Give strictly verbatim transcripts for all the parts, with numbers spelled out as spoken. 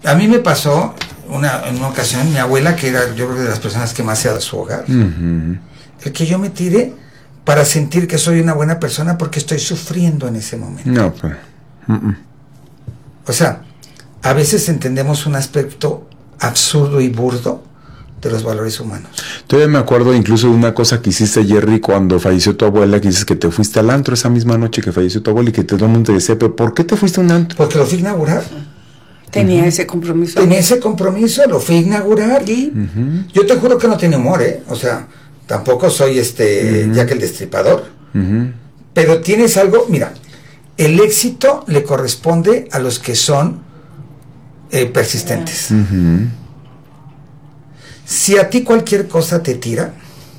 A mí me pasó una, en una ocasión, mi abuela, que era yo creo de las personas que más se ha dado a su hogar, uh-huh. el que yo me tire para sentir que soy una buena persona porque estoy sufriendo en ese momento. No, pero... Uh-uh. O sea, a veces entendemos un aspecto absurdo y burdo de los valores humanos. Todavía me acuerdo incluso de una cosa que hiciste, Jerry, cuando falleció tu abuela, que dices que te fuiste al antro esa misma noche que falleció tu abuela y que todo el mundo te decía, pero ¿por qué te fuiste a un antro? Porque lo fui a inaugurar. Tenía uh-huh. ese compromiso. Tenía ese compromiso, lo fui a inaugurar y uh-huh. yo te juro que no tiene humor, ¿eh? O sea, tampoco soy este uh-huh. Jack el Destripador. Uh-huh. Pero tienes algo, mira, el éxito le corresponde a los que son eh, persistentes. Uh-huh. Si a ti cualquier cosa te tira,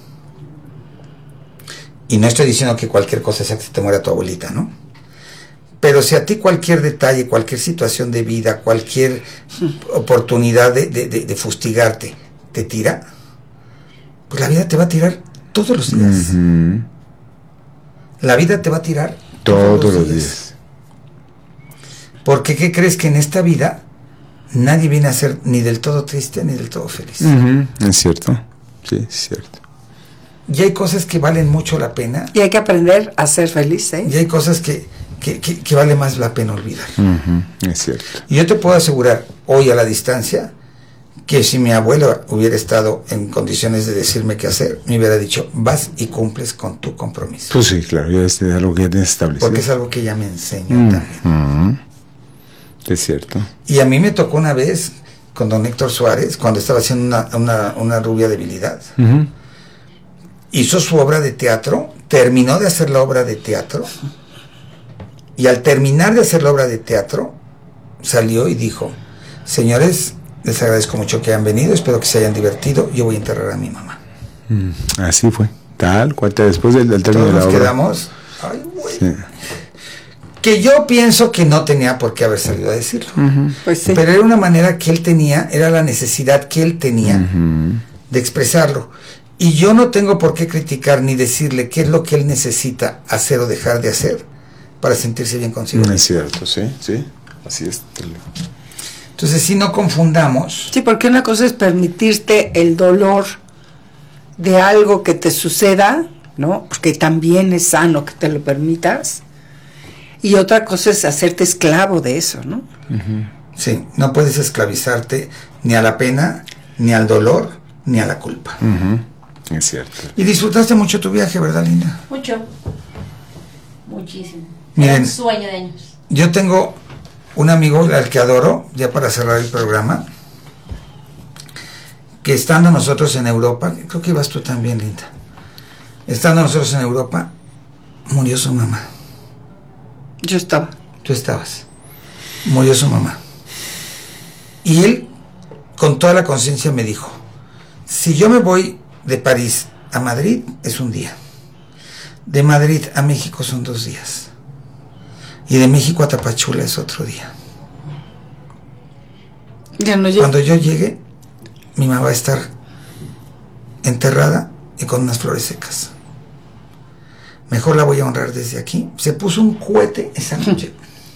y no estoy diciendo que cualquier cosa sea que te muera tu abuelita, ¿no? Pero si a ti cualquier detalle, cualquier situación de vida, cualquier oportunidad de, de, de, de fustigarte te tira, pues la vida te va a tirar todos los días. Uh-huh. La vida te va a tirar todos, todos los días. días. Porque ¿qué crees? Que en esta vida nadie viene a ser ni del todo triste ni del todo feliz. Uh-huh. Es cierto, sí, es cierto. Y hay cosas que valen mucho la pena. Y hay que aprender a ser feliz, ¿eh? Y hay cosas que, que, que, que vale más la pena olvidar. Uh-huh. Es cierto. Y yo te puedo asegurar, hoy a la distancia, que si mi abuelo hubiera estado en condiciones de decirme qué hacer, me hubiera dicho, vas y cumples con tu compromiso. Pues sí, claro, ya es algo que ya tienes establecido. Porque es algo que ella me enseñó uh-huh. también. Es cierto. Y a mí me tocó una vez con don Héctor Suárez, cuando estaba haciendo una, una, una rubia debilidad. Uh-huh. Hizo su obra de teatro, terminó de hacer la obra de teatro, y al terminar de hacer la obra de teatro, salió y dijo, señores, les agradezco mucho que hayan venido, espero que se hayan divertido, yo voy a enterrar a mi mamá. Mm, así fue, tal cual, después del, del término de la obra. Todos nos quedamos, ay, güey. Sí. Que yo pienso que no tenía por qué haber salido a decirlo. Uh-huh. Pues sí. Pero era una manera que él tenía, era la necesidad que él tenía uh-huh. de expresarlo. Y yo no tengo por qué criticar ni decirle qué es lo que él necesita hacer o dejar de hacer para sentirse bien consigo. No es cierto, sí, sí, así es. Entonces, si no confundamos. Sí, porque una cosa es permitirte el dolor de algo que te suceda, ¿no? Porque también es sano que te lo permitas. Y otra cosa es hacerte esclavo de eso, ¿no? Uh-huh. Sí, no puedes esclavizarte ni a la pena, ni al dolor, ni a la culpa. Uh-huh. Es cierto. Y disfrutaste mucho tu viaje, ¿verdad, Linda? Mucho. Muchísimo. Miren, Era un sueño de años. Yo tengo un amigo al que adoro, ya para cerrar el programa, que estando nosotros en Europa, creo que ibas tú también, Linda, estando nosotros en Europa, murió su mamá. Yo estaba. Tú estabas. Murió su mamá. Y él, con toda la conciencia, me dijo, si yo me voy de París a Madrid, es un día. De Madrid a México son dos días. Y de México a Tapachula es otro día. Ya no, ya... Cuando yo llegue, mi mamá va a estar enterrada y con unas flores secas. Mejor la voy a honrar desde aquí. Se puso un cohete esa noche.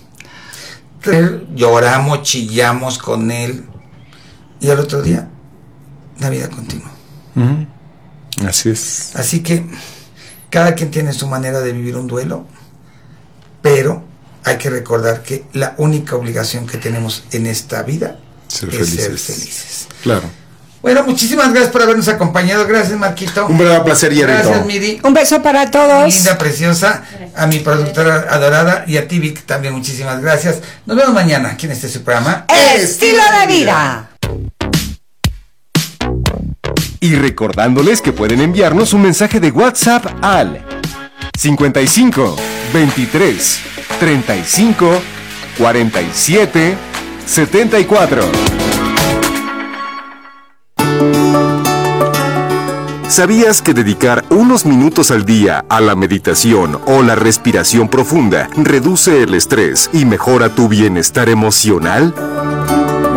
Lloramos, chillamos con él. Y al otro día, la vida continúa. Uh-huh. Así es. Así que cada quien tiene su manera de vivir un duelo, pero hay que recordar que la única obligación que tenemos en esta vida ser es felices. ser felices. Claro. Bueno, muchísimas gracias por habernos acompañado. Gracias, Marquito. Un verdadero placer, Hierrito. Gracias, Miri. Un beso para todos. Linda, preciosa. A mi productora adorada y a ti, Vic, también muchísimas gracias. Nos vemos mañana aquí en este su programa Estilo de Vida. Y recordándoles que pueden enviarnos un mensaje de WhatsApp al cincuenta y cinco, veintitrés, treinta y cinco, cuarenta y siete, setenta y cuatro. ¿Sabías que dedicar unos minutos al día a la meditación o la respiración profunda reduce el estrés y mejora tu bienestar emocional?